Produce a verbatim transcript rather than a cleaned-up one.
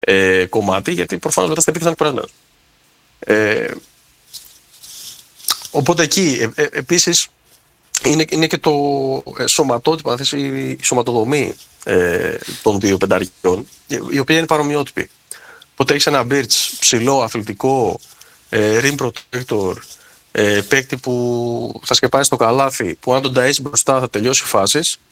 ε, κομμάτι, γιατί προφανώς μετά στα επίθεση ήταν κουρασμένος. Ε, οπότε εκεί, ε, ε, επίσης, είναι, είναι και το ε, σωματότυπο, θες, η, η σωματοδομή ε, των δύο πενταριών, η οποία είναι παρομοιότυπη. Οπότε έχεις ένα Birch ψηλό, αθλητικό, ε, rim protector, ε, παίκτη που θα σκεπάσει το καλάθι, που αν τον ταΐσει μπροστά θα τελειώσει φάσεις,